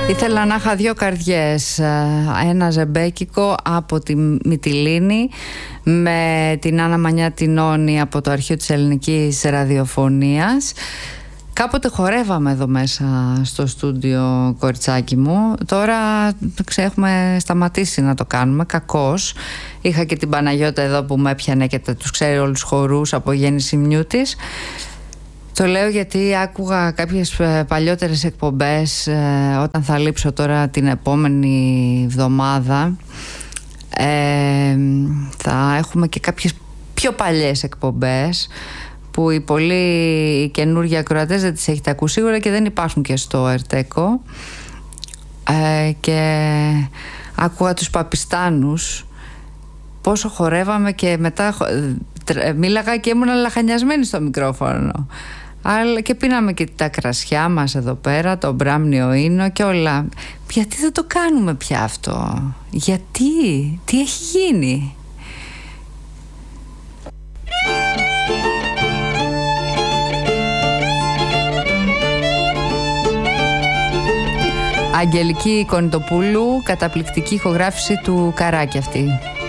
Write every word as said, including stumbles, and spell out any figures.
Ήθελα να είχα δύο καρδιές, ένα ζεμπέκικο από τη Μυτιλήνη με την Άννα Μανιά-Τινώνη από το αρχείο της ελληνικής ραδιοφωνίας. Κάποτε χορεύαμε εδώ μέσα στο στούντιο, κοριτσάκι μου. Τώρα έχουμε σταματήσει να το κάνουμε, κακώς. Είχα και την Παναγιώτα εδώ που με έπιανε και τους ξέρει όλους τους χορούς από γέννηση μνιού της. Το λέω γιατί άκουγα κάποιες παλιότερες εκπομπές όταν θα λείψω τώρα την επόμενη εβδομάδα. Ε, θα έχουμε και κάποιες πιο παλιές εκπομπές που οι πολύ καινούργιοι ακροατές δεν τις έχετε ακούσει σίγουρα και δεν υπάρχουν και στο Ερτέκο. Ε, και άκουγα τους Παπιστάνους πόσο χορεύαμε και μετά μίλαγα και ήμουν λαχανιασμένη στο μικρόφωνο. Αλλά και πίναμε και τα κρασιά μας εδώ πέρα, το μπράμνιο ίνο και όλα. Γιατί δεν το κάνουμε πια αυτό? Γιατί? Τι έχει γίνει? Αγγελική Κονιτοπούλου, καταπληκτική ηχογράφηση του Καράκη αυτή.